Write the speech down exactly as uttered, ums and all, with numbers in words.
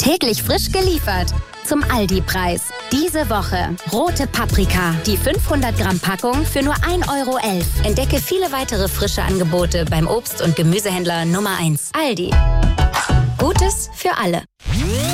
Täglich frisch geliefert. Zum Aldi-Preis. Diese Woche rote Paprika. Die fünfhundert Gramm Packung für nur ein Euro elf. Entdecke viele weitere frische Angebote beim Obst- und Gemüsehändler Nummer eins. Aldi. Gutes für alle.